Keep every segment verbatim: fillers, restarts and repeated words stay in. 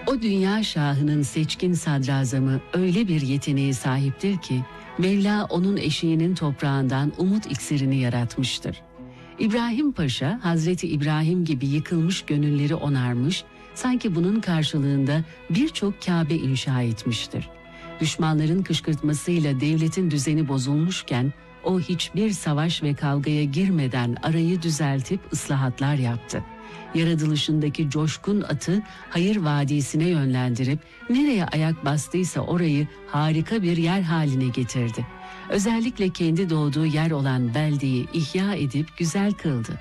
O dünya şahının seçkin sadrazamı öyle bir yeteneğe sahiptir ki Mevla onun eşiğinin toprağından umut iksirini yaratmıştır. İbrahim Paşa, Hazreti İbrahim gibi yıkılmış gönülleri onarmış, sanki bunun karşılığında birçok Kabe inşa etmiştir. Düşmanların kışkırtmasıyla devletin düzeni bozulmuşken, o hiçbir savaş ve kavgaya girmeden arayı düzeltip ıslahatlar yaptı. Yaratılışındaki coşkun atı hayır vadisine yönlendirip nereye ayak bastıysa orayı harika bir yer haline getirdi. Özellikle kendi doğduğu yer olan beldeyi ihya edip güzel kıldı.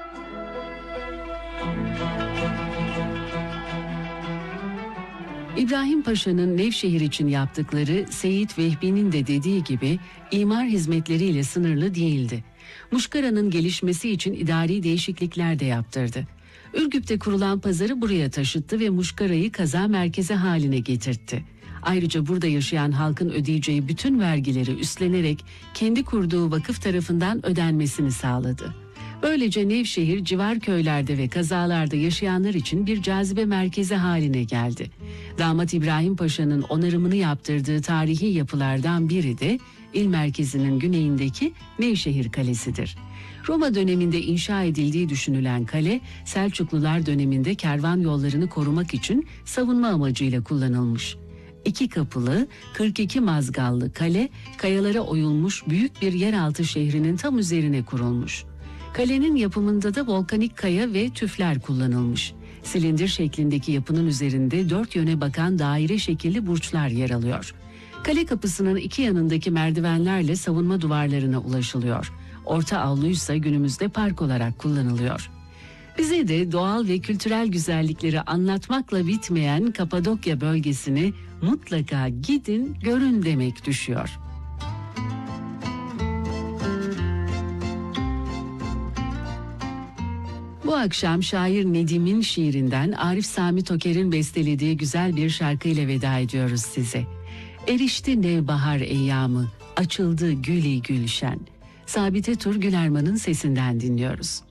İbrahim Paşa'nın Nevşehir için yaptıkları Seyit Vehbi'nin de dediği gibi imar hizmetleriyle sınırlı değildi. Muşkara'nın gelişmesi için idari değişiklikler de yaptırdı. Ürgüp'te kurulan pazarı buraya taşıttı ve Muşkara'yı kaza merkezi haline getirtti. Ayrıca burada yaşayan halkın ödeyeceği bütün vergileri üstlenerek kendi kurduğu vakıf tarafından ödenmesini sağladı. Böylece Nevşehir civar köylerde ve kazalarda yaşayanlar için bir cazibe merkezi haline geldi. Damat İbrahim Paşa'nın onarımını yaptırdığı tarihi yapılardan biri de il merkezinin güneyindeki Nevşehir Kalesi'dir. Roma döneminde inşa edildiği düşünülen kale, Selçuklular döneminde kervan yollarını korumak için savunma amacıyla kullanılmış. İki kapılı, kırk iki mazgallı kale, kayalara oyulmuş büyük bir yeraltı şehrinin tam üzerine kurulmuş. Kalenin yapımında da volkanik kaya ve tüfler kullanılmış. Silindir şeklindeki yapının üzerinde dört yöne bakan daire şekilli burçlar yer alıyor. Kale kapısının iki yanındaki merdivenlerle savunma duvarlarına ulaşılıyor. Orta avluysa günümüzde park olarak kullanılıyor. Bize de doğal ve kültürel güzellikleri anlatmakla bitmeyen Kapadokya bölgesini mutlaka gidin, görün demek düşüyor. Bu akşam şair Nedim'in şiirinden Arif Sami Toker'in bestelediği güzel bir şarkıyla veda ediyoruz size. Erişti nevbahar eyyamı, açıldı gülü gülşen. Sabite Tur Gülerman'ın sesinden dinliyoruz.